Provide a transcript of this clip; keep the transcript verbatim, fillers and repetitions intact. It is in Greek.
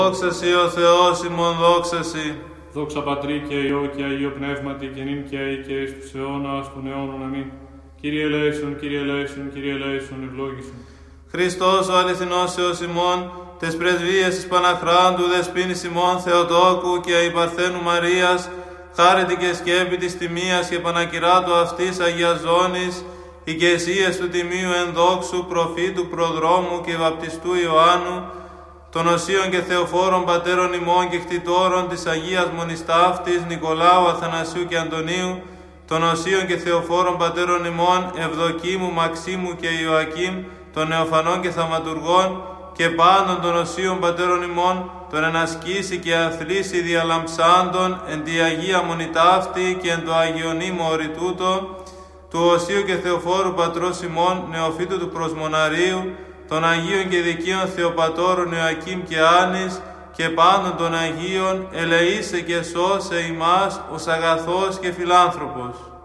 Δόξα Σοι ο Θεός ημών, δόξα Σοι. Δόξα Πατρί και Υιό και Αγίο Πνεύματι και νυν και αεί και εις τους αιώνας των αιώνων. Αμήν. Κύριε ελέησον, Κύριε ελέησον, Κύριε ελέησον, ευλόγησον. Χριστός ο αληθινός Υιός ημών, τες πρεσβείες της Παναχράντου δεσποίνης ημών Θεοτόκου και η Παρθένου Μαρίας, χάρητη και σκέπη της τιμίας και πανακυράτου αυτής αγιαζώνης, οικεσίες του τιμίου ενδόξου προφήτου προδρόμου και βαπτιστού Ιωάννου, των οσίων και θεοφόρων πατέρων ημών και κτητόρων της Αγίας Μονιστάφτης Νικολάου, Αθανασίου και Αντωνίου, των οσίων και θεοφόρων πατέρων ημών Ευδοκίμου, Μαξίμου και Ιωακήμ, των νεοφανών και θαυματουργών και πάντων των οσίων πατέρων ημών, τον ενασκήσει και αθλήσει διαλαμψάντων εν τη Αγία Μονιτάφτη και εν το Αγιονίμο οριτούτο, του οσίου και θεοφόρου πατρός ημών, νεοφύτου του προσμοναρίου, των Αγίων και Δικαίων Θεοπατώρων Ιωακήμ και Άννης και πάντων των Αγίων, ελεήσε και σώσε ημάς ως αγαθός και φιλάνθρωπος.